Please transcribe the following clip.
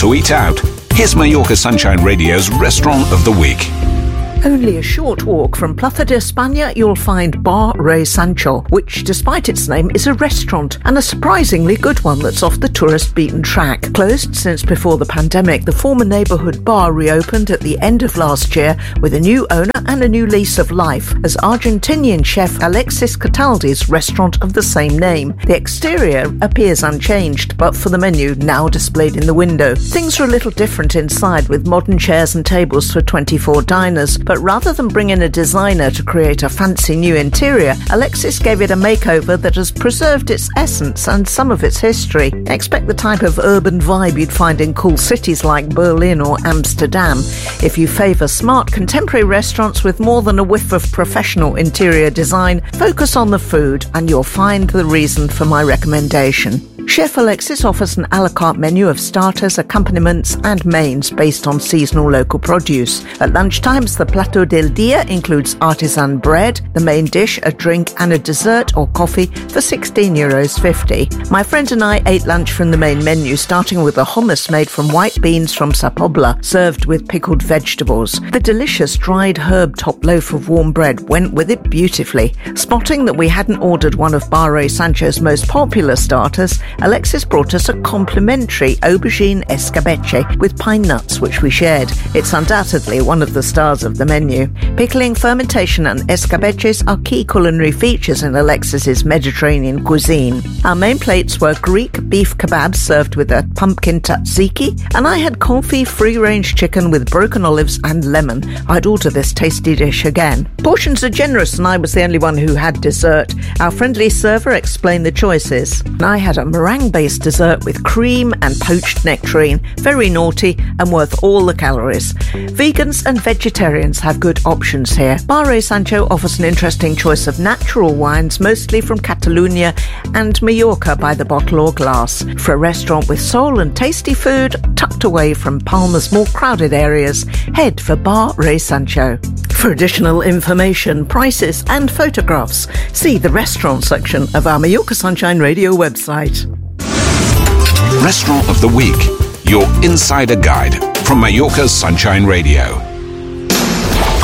to eat out? Here's Mallorca Sunshine Radio's Restaurant of the Week. Only a short walk from Plaza de España, you'll find Bar Rey Sancho, which, despite its name, is a restaurant, and a surprisingly good one that's off the tourist beaten track. Closed since before the pandemic, the former neighbourhood bar reopened at the end of last year with a new owner and a new lease of life as Argentinian chef Alexis Cataldi's restaurant of the same name. The exterior appears unchanged, but for the menu now displayed in the window. Things are a little different inside, with modern chairs and tables for 24 diners. But rather than bring in a designer to create a fancy new interior, Alexis gave it a makeover that has preserved its essence and some of its history. Expect the type of urban vibe you'd find in cool cities like Berlin or Amsterdam. If you favour smart contemporary restaurants with more than a whiff of professional interior design, focus on the food and you'll find the reason for my recommendation. Chef Alexis offers an a la carte menu of starters, accompaniments and mains based on seasonal local produce. At lunchtimes, the Plato del Dia includes artisan bread, the main dish, a drink and a dessert or coffee for €16.50. My friend and I ate lunch from the main menu, starting with a hummus made from white beans from Sa Pobla, served with pickled vegetables. The delicious dried herb top loaf of warm bread went with it beautifully. Spotting that we hadn't ordered one of Bar Rey Sancho's most popular starters, Alexis brought us a complimentary aubergine escabeche with pine nuts, which we shared. It's undoubtedly one of the stars of the menu. Pickling, fermentation and escabeches are key culinary features in Alexis's Mediterranean cuisine. Our main plates were Greek beef kebabs served with a pumpkin tzatziki, and I had confit free-range chicken with broken olives and lemon. I'd order this tasty dish again. Portions are generous and I was the only one who had dessert. Our friendly server explained the choices. I had a meringue-based dessert with cream and poached nectarine, very naughty and worth all the calories. Vegans and vegetarians have good options here. Bar Rey Sancho offers an interesting choice of natural wines, mostly from Catalonia and Mallorca by the bottle or glass. For a restaurant with soul and tasty food, tucked away from Palma's more crowded areas, head for Bar Rey Sancho. For additional information, prices and photographs, see the restaurant section of our Mallorca Sunshine Radio website. Restaurant of the Week, your insider guide from Mallorca Sunshine Radio.